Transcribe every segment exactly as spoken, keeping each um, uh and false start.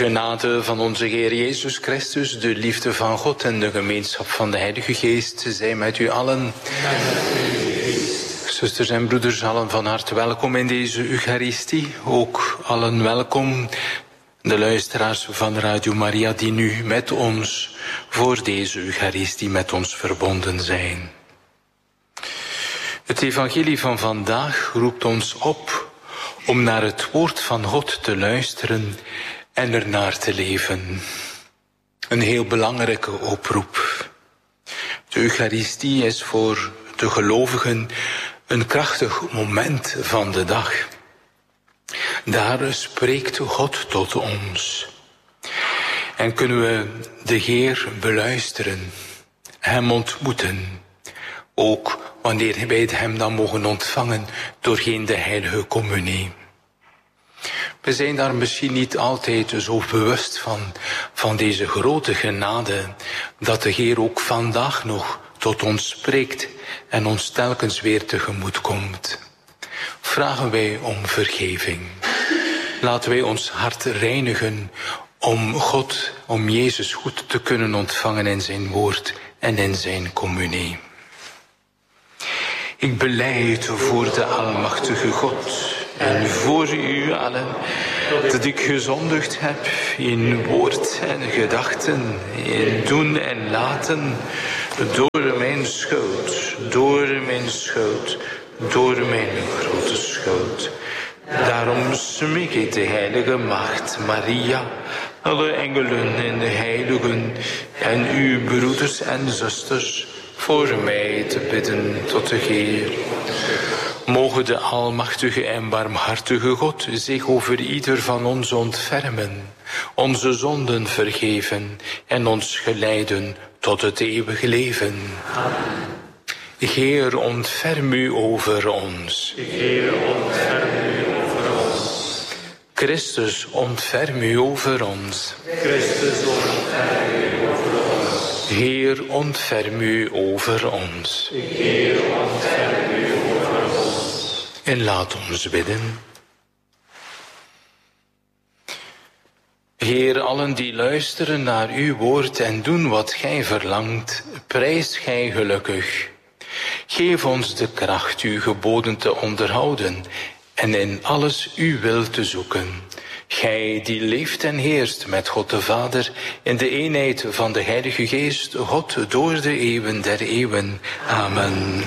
Genade van onze Heer Jezus Christus, de liefde van God en de gemeenschap van de Heilige Geest zij met u allen. Zusters en broeders, allen van harte welkom in deze Eucharistie. Ook allen welkom, de luisteraars van Radio Maria die nu met ons voor deze Eucharistie met ons verbonden zijn. Het evangelie van vandaag roept ons op om naar het woord van God te luisteren en ernaar te leven. Een heel belangrijke oproep. De Eucharistie is voor de gelovigen een krachtig moment van de dag. Daar spreekt God tot ons. En kunnen we de Heer beluisteren, Hem ontmoeten. Ook wanneer wij Hem dan mogen ontvangen doorheen de heilige communie. We zijn daar misschien niet altijd zo bewust van, van deze grote genade, dat de Heer ook vandaag nog tot ons spreekt en ons telkens weer tegemoet komt. Vragen wij om vergeving. Laten wij ons hart reinigen om God, om Jezus goed te kunnen ontvangen in zijn woord en in zijn communie. Ik belijd voor de Almachtige God en voor u allen dat ik gezondigd heb in woord en gedachten, in doen en laten, door mijn schuld, door mijn schuld, door mijn grote schuld. Daarom smeek ik de heilige Maagd Maria, alle engelen en de heiligen en uw broeders en zusters voor mij te bidden tot de Heer. Mogen de almachtige en barmhartige God zich over ieder van ons ontfermen, onze zonden vergeven en ons geleiden tot het eeuwige leven. Amen. Heer, ontferm u over ons. Heer, ontferm u over ons. Christus, ontferm u over ons. Christus, ontferm u over ons. Heer, ontferm u over ons. Heer, ontferm u over ons. En laat ons bidden. Heer, allen die luisteren naar uw woord en doen wat gij verlangt, prijs gij gelukkig. Geef ons de kracht uw geboden te onderhouden en in alles uw wil te zoeken. Gij die leeft en heerst met God de Vader in de eenheid van de Heilige Geest, God door de eeuwen der eeuwen. Amen.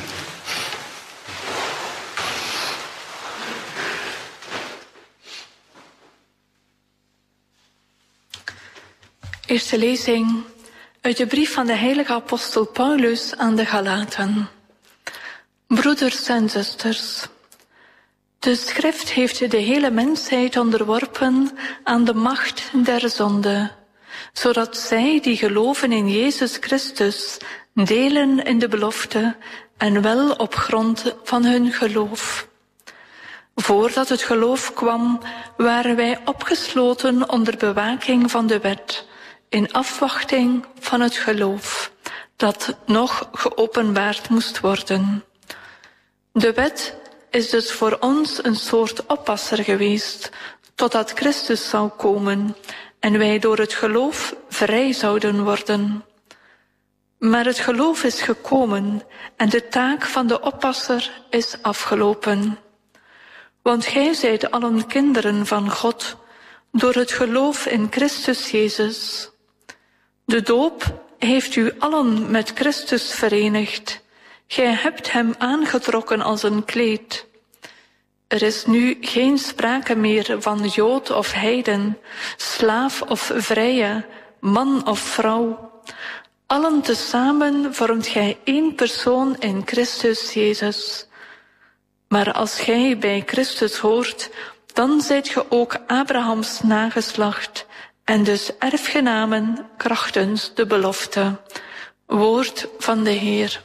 Eerste lezing uit de brief van de heilige apostel Paulus aan de Galaten. Broeders en zusters, de schrift heeft de hele mensheid onderworpen aan de macht der zonde, zodat zij die geloven in Jezus Christus delen in de belofte en wel op grond van hun geloof. Voordat het geloof kwam, waren wij opgesloten onder bewaking van de wet, in afwachting van het geloof, dat nog geopenbaard moest worden. De wet is dus voor ons een soort oppasser geweest, totdat Christus zou komen en wij door het geloof vrij zouden worden. Maar het geloof is gekomen en de taak van de oppasser is afgelopen. Want gij zijt allen kinderen van God, door het geloof in Christus Jezus. De doop heeft u allen met Christus verenigd. Gij hebt hem aangetrokken als een kleed. Er is nu geen sprake meer van Jood of heiden, slaaf of vrije, man of vrouw. Allen tezamen vormt gij één persoon in Christus Jezus. Maar als gij bij Christus hoort, dan zijt ge ook Abrahams nageslacht en dus erfgenamen krachtens de belofte. Woord van de Heer.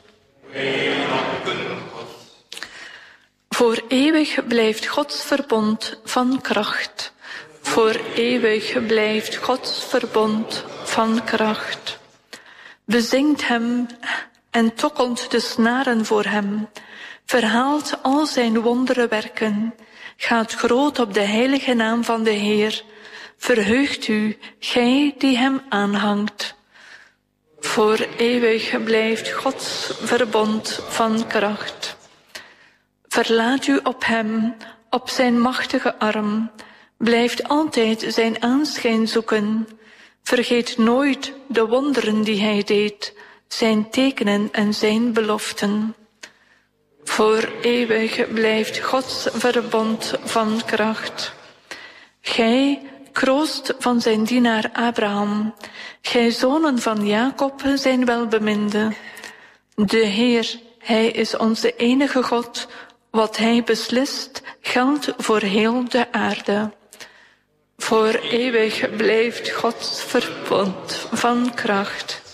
Voor eeuwig blijft Gods verbond van kracht. Voor eeuwig blijft Gods verbond van kracht. Bezingt hem en tokkelt de snaren voor hem. Verhaalt al zijn wondere werken. Gaat groot op de heilige naam van de Heer. verheugt u, gij die hem aanhangt. Voor eeuwig blijft Gods verbond van kracht. Verlaat u op hem, op zijn machtige arm. Blijft altijd zijn aanschijn zoeken. Vergeet nooit de wonderen die hij deed, zijn tekenen en zijn beloften. Voor eeuwig blijft Gods verbond van kracht. Gij, kroost van zijn dienaar Abraham, gij zonen van Jacob zijn welbeminde. De Heer, hij is onze enige God, wat hij beslist geldt voor heel de aarde. Voor eeuwig blijft Gods verbond van kracht.